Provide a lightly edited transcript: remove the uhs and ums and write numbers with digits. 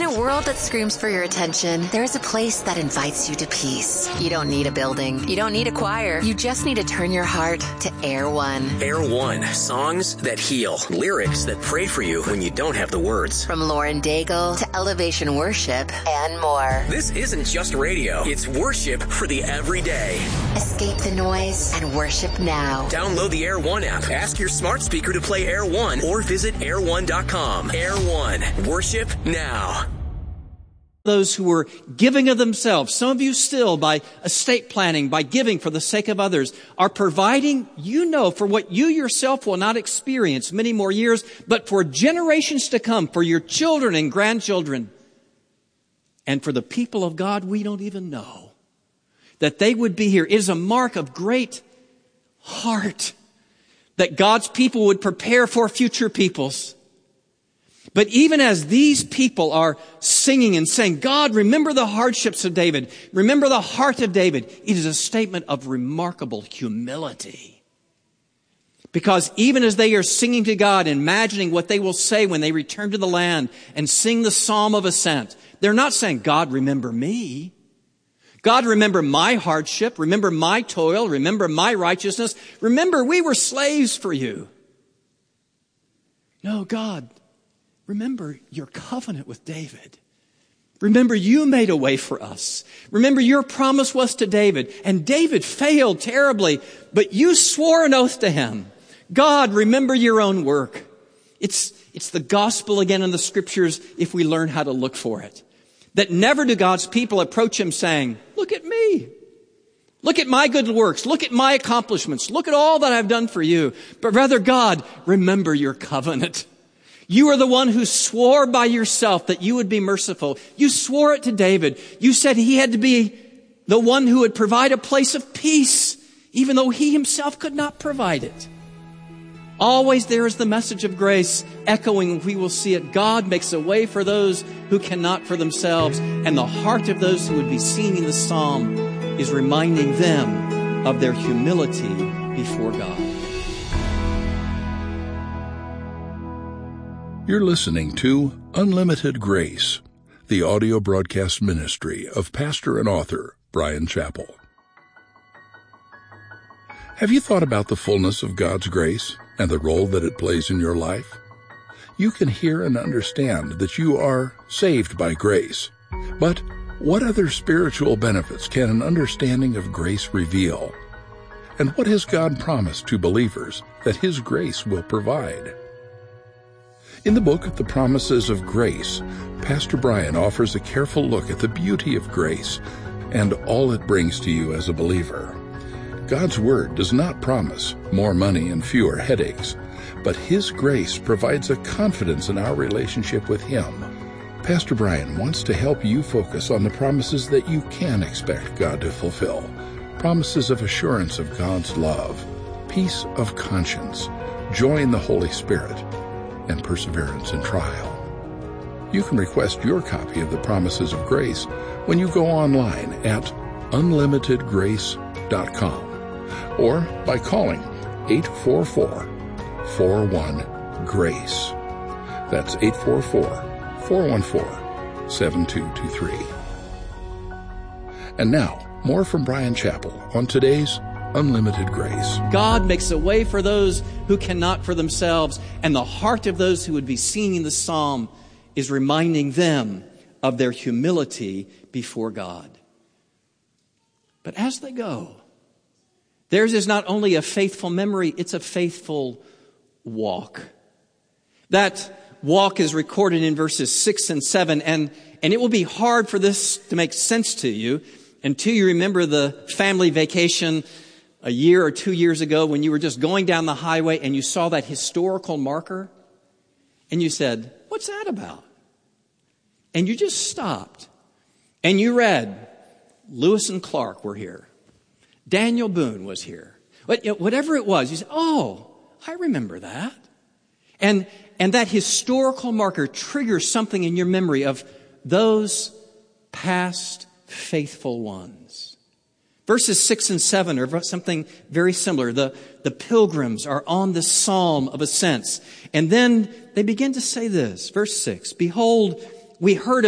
a world that screams for your attention, there is a place that invites you to peace. You don't need a building. You don't need a choir. You just need to turn your heart to Air One. Air One. Songs that heal. Lyrics that pray for you when you don't have the words. From Lauren Daigle to Elevation Worship and more. This isn't just radio. It's worship for the everyday. Escape the noise and worship now. Download the Air One app. Ask your smart speaker to play Air One or visit air1.com. Air One. Worship now. Those who were giving of themselves, some of you still by estate planning, by giving for the sake of others, are providing, for what you yourself will not experience many more years, but for generations to come, for your children and grandchildren, and for the people of God we don't even know, that they would be here. It is a mark of great heart that God's people would prepare for future peoples. But even as these people are singing and saying, God, remember the hardships of David, remember the heart of David, it is a statement of remarkable humility. Because even as they are singing to God, imagining what they will say when they return to the land and sing the Psalm of Ascent, they're not saying, God, remember me. God, remember my hardship, remember my toil, remember my righteousness. Remember, we were slaves for you. No, God, remember your covenant with David. Remember you made a way for us. Remember your promise was to David. And David failed terribly, but you swore an oath to him. God, remember your own work. It's the gospel again in the scriptures if we learn how to look for it. That never do God's people approach him saying, look at me. Look at my good works. Look at my accomplishments. Look at all that I've done for you. But rather, God, remember your covenant. You are the one who swore by yourself that you would be merciful. You swore it to David. You said he had to be the one who would provide a place of peace, even though he himself could not provide it. Always there is the message of grace echoing. We will see it. God makes a way for those who cannot for themselves. And the heart of those who would be singing the psalm is reminding them of their humility before God. You're listening to Unlimited Grace, the audio broadcast ministry of pastor and author Bryan Chapell. Have you thought about the fullness of God's grace and the role that it plays in your life? You can hear and understand that you are saved by grace. But what other spiritual benefits can an understanding of grace reveal? And what has God promised to believers that His grace will provide? In the book of the Promises of Grace, Pastor Bryan offers a careful look at the beauty of grace and all it brings to you as a believer. God's Word does not promise more money and fewer headaches, but His grace provides a confidence in our relationship with Him. Pastor Bryan wants to help you focus on the promises that you can expect God to fulfill. Promises of assurance of God's love, peace of conscience, joy in the Holy Spirit, and perseverance in trial. You can request your copy of the Promises of Grace when you go online at unlimitedgrace.com or by calling 844-41-GRACE. That's 844-414-7223. And now, more from Bryan Chapell on today's Unlimited Grace. God makes a way for those who cannot for themselves, and the heart of those who would be singing the psalm is reminding them of their humility before God. But as they go, theirs is not only a faithful memory, it's a faithful walk. That walk is recorded in verses 6 and 7, and it will be hard for this to make sense to you until you remember the family vacation a year or 2 years ago when you were just going down the highway and you saw that historical marker and you said, what's that about? And you just stopped and you read, Lewis and Clark were here. Daniel Boone was here. Whatever it was, you said, oh, I remember that. And that historical marker triggers something in your memory of those past faithful ones. Verses 6 and 7 are something very similar. The pilgrims are on the Psalm of Ascents. And then they begin to say this, verse 6, behold, we heard